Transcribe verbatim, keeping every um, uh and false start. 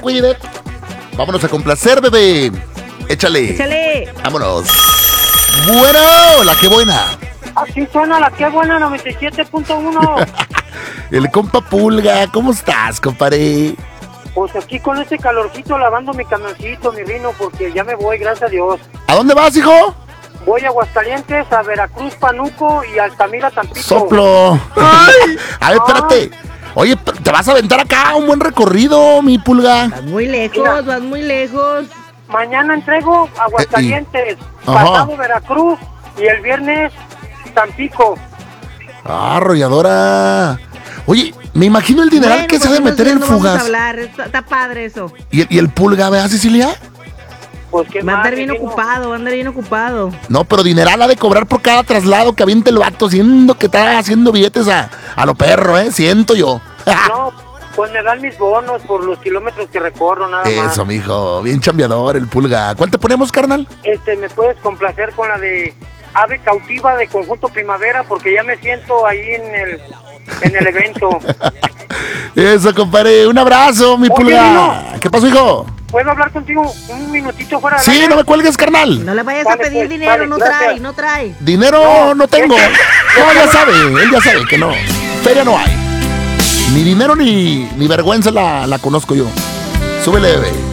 cuide. Vámonos a complacer, bebé. Échale. Échale. Vámonos. Bueno, la que buena. Así suena la que buena noventa y siete punto uno. El compa Pulga, ¿cómo estás, compadre? Pues aquí con este calorcito lavando mi camioncito, mi Rino, porque ya me voy, gracias a Dios. ¿A dónde vas, hijo? Voy a Aguascalientes, a Veracruz, Panuco y Altamira, Tampico. Soplo. Ay. A ver, espérate. Oye, te vas a aventar acá un buen recorrido, mi Pulga. Vas muy lejos, Mira. vas muy lejos. Mañana entrego Aguascalientes, Eh, y- Ajá. pasado Veracruz y el viernes Tampico. Ah, arrolladora. Oye, me imagino el dineral Bueno, que se ha pues de no meter sé, en no vamos a fugas. hablar, está, está padre eso. ¿Y el, y el Pulga, ¿verdad, Cecilia? Pues qué Va a más, andar bien mi Rino. ocupado, va a andar bien ocupado. No, pero dineral ha de cobrar por cada traslado que aviente el vato, siendo que está haciendo billetes a, a lo perro, ¿eh? Siento yo. No, pues me dan mis bonos por los kilómetros que recorro, nada más. Eso, mijo, bien chambeador el Pulga. ¿Cuál te ponemos, carnal? Este, ¿me puedes complacer con la de Ave Cautiva de Conjunto Primavera? Porque ya me siento ahí en el, en el evento. Eso, compadre. Un abrazo, mi Oye, Pulga. Nino. ¿Qué pasó, hijo? ¿Puedo hablar contigo un minutito fuera de Sí, no me cuelgues, carnal. No le vayas Vale, a pedir pues, dinero, vale, no gracias. trae, no trae. Dinero no, No, tengo. es que- No, ya sabe, él ya sabe que no. Feria no hay. Ni dinero ni, ni vergüenza la, la conozco yo. Súbele, bebé.